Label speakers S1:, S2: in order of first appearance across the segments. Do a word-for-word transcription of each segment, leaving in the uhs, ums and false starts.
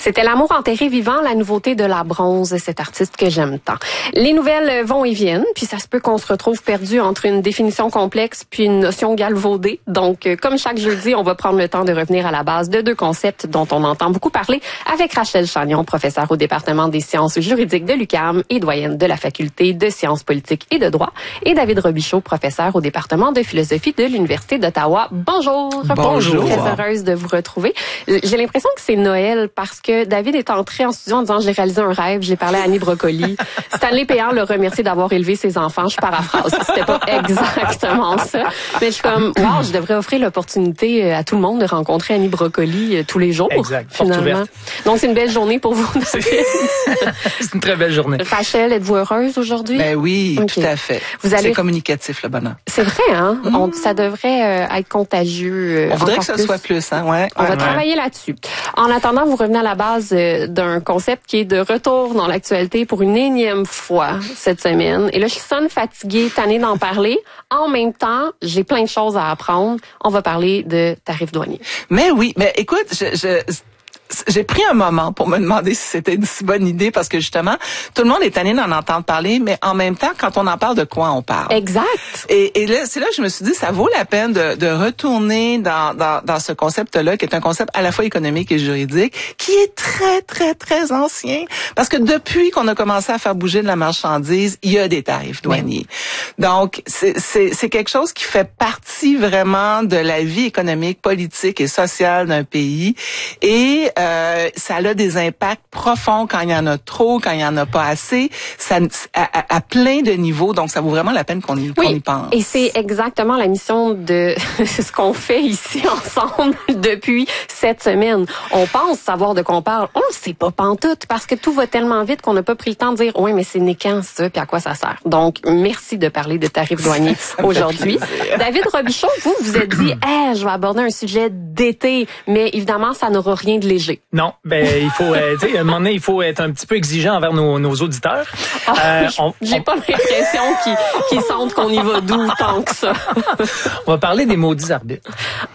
S1: C'était L'amour enterré vivant, la nouveauté de La Bronze, cet artiste que j'aime tant. Les nouvelles vont et viennent, puis ça se peut qu'on se retrouve perdu entre une définition complexe puis une notion galvaudée. Donc, comme chaque jeudi, on va prendre le temps de revenir à la base de deux concepts dont on entend beaucoup parler avec Rachel Chagnon, professeure au département des sciences juridiques de l'U Q A M et doyenne de la faculté de sciences politiques et de droit, et David Robichaud, professeur au département de philosophie de l'Université d'Ottawa. Bonjour.
S2: Bonjour.
S1: Très heureuse de vous retrouver. J'ai l'impression que c'est Noël parce que David est entré en studio en disant « J'ai réalisé un rêve, j'ai parlé à Annie Brocoli ». Stanley Péan le remercie d'avoir élevé ses enfants. Je paraphrase. C'était pas exactement ça. Mais je suis comme « Wow, je devrais offrir l'opportunité à tout le monde de rencontrer Annie Brocoli tous les jours. »
S2: Exact.
S1: Finalement. Donc, c'est une belle journée pour vous, David.
S2: C'est une très belle journée.
S1: Rachel, êtes-vous heureuse aujourd'hui?
S3: Ben oui,
S1: okay.
S3: Tout à fait.
S1: Vous allez...
S3: C'est communicatif, le bonheur.
S1: C'est vrai, hein? Mm. On, ça devrait euh, être contagieux. Euh,
S3: On voudrait que ça
S1: plus.
S3: soit plus, hein? Ouais.
S1: On
S3: ouais,
S1: va
S3: ouais.
S1: travailler là-dessus. En attendant, vous revenez à la base euh, d'un concept qui est de retour dans l'actualité pour une énième fois cette semaine. Et là, je sonne fatiguée, tannée d'en parler. En même temps, j'ai plein de choses à apprendre. On va parler de tarifs douaniers.
S3: Mais oui, mais écoute, je... je... J'ai pris un moment pour me demander si c'était une si bonne idée parce que justement, tout le monde est tanné d'en entendre parler, mais en même temps, quand on en parle, de quoi on parle?
S1: Exact.
S3: Et, et là, c'est là que je me suis dit, ça vaut la peine de, de retourner dans, dans, dans ce concept-là, qui est un concept à la fois économique et juridique, qui est très, très, très ancien. Parce que depuis qu'on a commencé à faire bouger de la marchandise, il y a des tarifs douaniers. Oui. Donc, c'est, c'est, c'est quelque chose qui fait partie vraiment de la vie économique, politique et sociale d'un pays. Et Euh, ça a des impacts profonds quand il y en a trop, quand il y en a pas assez, ça, à, à, à plein de niveaux. Donc, ça vaut vraiment la peine qu'on y,
S1: oui,
S3: qu'on y pense.
S1: Et c'est exactement la mission de ce qu'on fait ici ensemble depuis cette semaine. On pense savoir de quoi on parle. On ne sait pas pantoute parce que tout va tellement vite qu'on n'a pas pris le temps de dire « Oui, mais c'est né quand ça, puis à quoi ça sert? » Donc, merci de parler de tarifs douaniers aujourd'hui. David Robichaud, vous, vous êtes dit hey, « Je vais aborder un sujet d'été, mais évidemment, ça n'aura rien de léger. »
S2: Non, ben il faut, euh, tu sais, à un moment donné, il faut être un petit peu exigeant envers nos, nos auditeurs.
S1: Oh,
S2: euh, on,
S1: j'ai
S2: on...
S1: pas l'impression qu'ils, qu'ils sentent qu'on y va doux tant que ça.
S2: On va parler des maudits arbitres.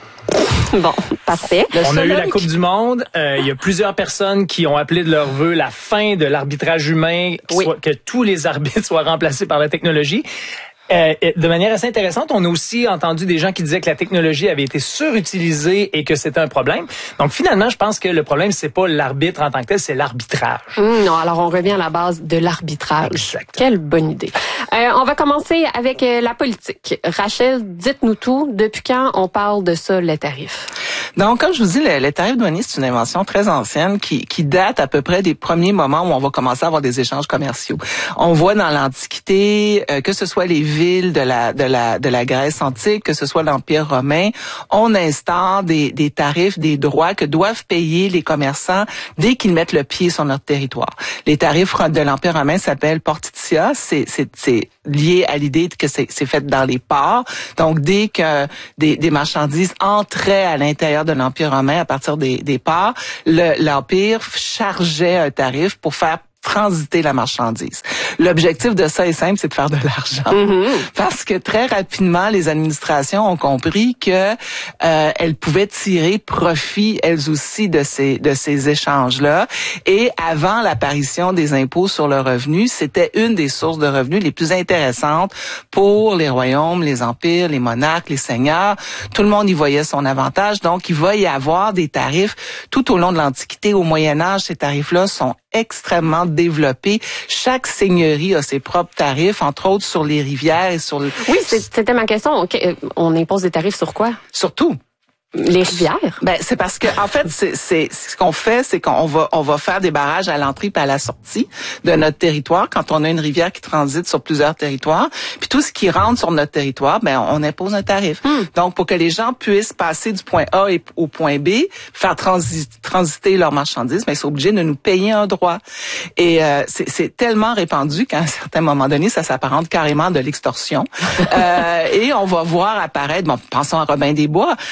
S1: Bon, parfait.
S2: On a eu la Coupe du Monde. Euh, il y a plusieurs personnes qui ont appelé de leur vœu la fin de l'arbitrage humain,
S1: oui.
S2: soit, que tous les arbitres soient remplacés par la technologie. Euh, de manière assez intéressante, on a aussi entendu des gens qui disaient que la technologie avait été surutilisée et que c'était un problème. Donc finalement, je pense que le problème, c'est pas l'arbitre en tant que tel, c'est l'arbitrage.
S1: Mmh, non, alors on revient à la base de l'arbitrage.
S2: Exact.
S1: Quelle bonne idée. Euh, on va commencer avec euh, la politique. Rachel, dites-nous tout. Depuis quand on parle de ça, les tarifs?
S3: Donc, comme je vous dis, le, le tarif douanier, c'est une invention très ancienne qui, qui date à peu près des premiers moments où on va commencer à avoir des échanges commerciaux. On voit dans l'Antiquité, euh, que ce soit les villes de la de la de la Grèce antique, que ce soit l'Empire romain, on instaure des des tarifs, des droits que doivent payer les commerçants dès qu'ils mettent le pied sur notre territoire. Les tarifs de l'Empire romain s'appellent portitia, c'est c'est c'est lié à l'idée que c'est c'est fait dans les ports. Donc dès que des des marchandises entraient à l'intérieur de l'Empire romain à partir des des ports, le l'empire chargeait un tarif pour faire transiter la marchandise. L'objectif de ça est simple, c'est de faire de l'argent. Mm-hmm. Parce que très rapidement, les administrations ont compris que euh, elles pouvaient tirer profit elles aussi de ces de ces échanges-là. Et avant l'apparition des impôts sur le revenu, c'était une des sources de revenus les plus intéressantes pour les royaumes, les empires, les monarques, les seigneurs. Tout le monde y voyait son avantage. Donc, il va y avoir des tarifs tout au long de l'Antiquité. Au Moyen Âge, ces tarifs-là sont extrêmement développé. Chaque seigneurie a ses propres tarifs, entre autres sur les rivières et sur le...
S1: Oui, c'était ma question. On impose des tarifs sur quoi?
S3: Sur tout.
S1: Les rivières?
S3: Ben c'est parce que en fait c'est c'est ce qu'on fait, c'est qu'on va on va faire des barrages à l'entrée et à la sortie de notre territoire quand on a une rivière qui transite sur plusieurs territoires. Puis tout ce qui rentre sur notre territoire, ben on impose un tarif. Hmm. Donc pour que les gens puissent passer du point A au point B, faire transi- transiter leurs marchandises, ben ils sont obligés de nous payer un droit. Et euh, c'est c'est tellement répandu qu'à un certain moment donné, ça s'apparente carrément de l'extorsion. euh, et on va voir apparaître, bon, pensons à Robin des Bois. Euh,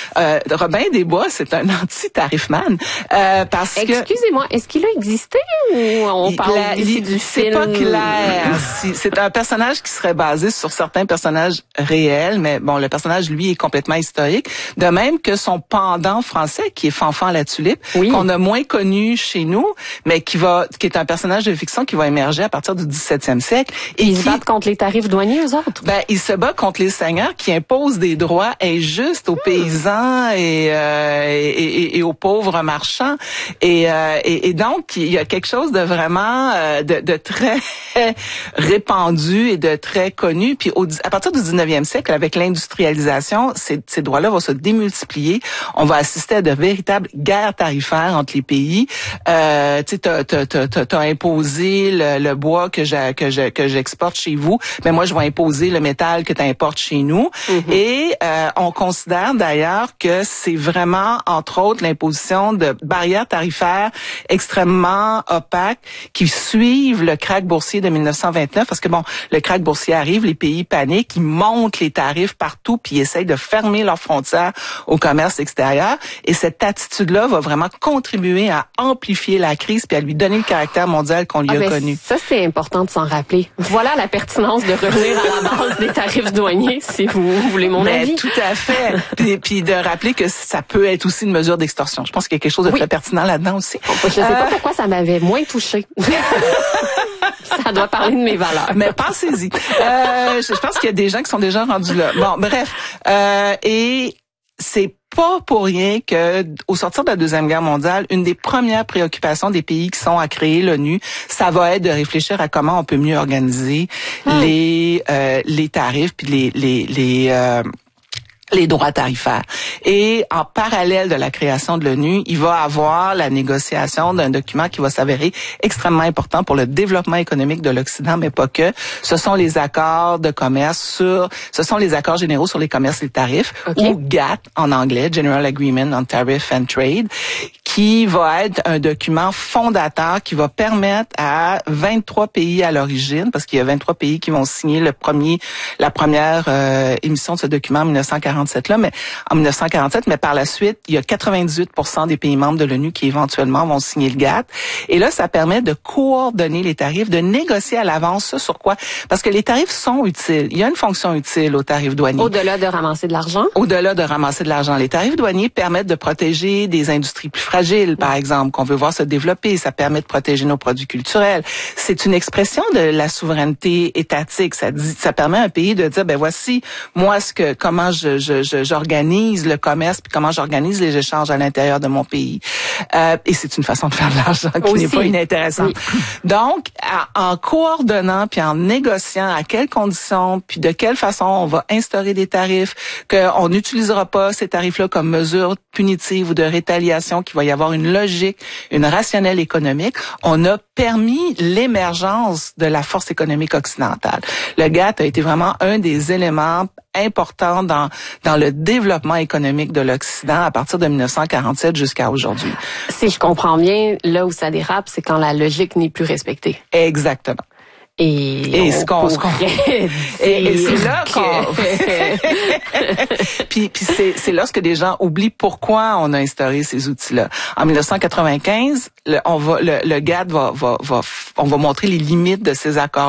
S3: Robin des Bois, c'est un anti-tarifman euh, parce que
S1: excusez-moi, est-ce qu'il a existé ou on parle
S3: la,
S1: ici du
S3: c'est
S1: film?
S3: pas clair. si, c'est un personnage qui serait basé sur certains personnages réels, mais bon, le personnage lui est complètement historique. De même que son pendant français, qui est Fanfan la Tulipe,
S1: oui.
S3: qu'on a moins connu chez nous, mais qui va, qui est un personnage de fiction qui va émerger à partir du dix-septième siècle.
S1: Et ils
S3: qui,
S1: se battent contre les tarifs douaniers, eux autres?
S3: Ben, il se bat contre les seigneurs qui imposent des droits injustes aux mmh. paysans et, euh, et, et, et aux pauvres marchands. Et, euh, et, et donc, il y a quelque chose de vraiment euh, de, de très répandu et de très connu. Puis au, à partir du dix-neuvième siècle, avec l'industrialisation, ces, ces droits-là vont se démultiplier. On va assister à de véritables guerres tarifaires entre les pays. Euh, tu sais, t'as, t'as, t'as, t'as imposé le, le bois que je, que je, que j'exporte chez vous, mais moi je vais imposer le métal que tu importes chez nous. Mm-hmm. Et euh, on considère d'ailleurs que c'est vraiment, entre autres, l'imposition de barrières tarifaires extrêmement opaques qui suivent le krach boursier de dix-neuf cent vingt-neuf, parce que bon, le krach boursier arrive, les pays paniquent, ils montent les tarifs partout, puis ils essayent de fermer leurs frontières au commerce extérieur. Et cette attitude-là va vraiment contribuer à amplifier la crise puis à lui donner le caractère mondial qu'on lui
S1: ah
S3: a
S1: ben,
S3: connu.
S1: Ça, c'est important de s'en rappeler. Voilà la pertinence de revenir à la base des tarifs douaniers, si vous voulez mon
S3: Mais
S1: avis.
S3: Tout à fait. puis, puis de rappeler que ça peut être aussi une mesure d'extorsion. Je pense qu'il y a quelque chose de oui. très pertinent là-dedans aussi.
S1: Je sais euh... pas pourquoi ça m'avait moins touchée. Ça doit parler de mes valeurs.
S3: Mais pensez-y. Euh, je pense qu'il y a des gens qui sont déjà rendus là. Bon, bref. Euh, et c'est pas pour rien que, au sortir de la Deuxième Guerre mondiale, une des premières préoccupations des pays qui sont à créer l'ONU, ça va être de réfléchir à comment on peut mieux organiser hum. les euh, les tarifs puis les les les euh, les droits tarifaires. Et en parallèle de la création de l'ONU, il va avoir la négociation d'un document qui va s'avérer extrêmement important pour le développement économique de l'Occident, mais pas que. Ce sont les accords de commerce sur, ce sont les accords généraux sur les commerces et les tarifs, okay. ou G A T en anglais, General Agreement on Tariff and Trade, qui va être un document fondateur qui va permettre à vingt-trois pays à l'origine, parce qu'il y a vingt-trois pays qui vont signer le premier, la première euh, émission de ce document en dix-neuf cent quarante-sept là, mais en dix-neuf cent quarante-sept, mais par la suite, il y a quatre-vingt-dix-huit pour cent des pays membres de l'ONU qui éventuellement vont signer le G A T. Et là, ça permet de coordonner les tarifs, de négocier à l'avance ce sur quoi, parce que les tarifs sont utiles. Il y a une fonction utile aux tarifs douaniers.
S1: Au-delà de ramasser de l'argent?
S3: Au-delà de ramasser de l'argent. Les tarifs douaniers permettent de protéger des industries plus fragiles, par exemple, qu'on veut voir se développer. Ça permet de protéger nos produits culturels. C'est une expression de la souveraineté étatique. Ça dit, ça permet à un pays de dire, ben voici, moi, ce que, comment je, je, je j'organise le commerce, puis comment j'organise les échanges à l'intérieur de mon pays. Euh, et c'est une façon de faire de l'argent qui Aussi. n'est pas inintéressante. Oui. Donc, à, en coordonnant puis en négociant à quelles conditions, puis de quelle façon on va instaurer des tarifs, qu'on n'utilisera pas ces tarifs-là comme mesure punitive ou de rétaliation, qu'il va y avoir une logique, une rationnelle économique, on a permis l'émergence de la force économique occidentale. Le G A T a été vraiment un des éléments importants dans dans le développement économique de l'Occident à partir de dix-neuf cent quarante-sept jusqu'à aujourd'hui.
S1: Si je comprends bien, là où ça dérape, c'est quand la logique n'est plus respectée.
S3: Exactement.
S1: Et,
S3: et ce qu'on, ce qu'on... et, et c'est là qu'on puis, puis c'est, c'est lorsque des gens oublient pourquoi on a instauré ces outils-là. En dix-neuf cent quatre-vingt-quinze, le, on va le, le G A T va, va va on va montrer les limites de ces accords.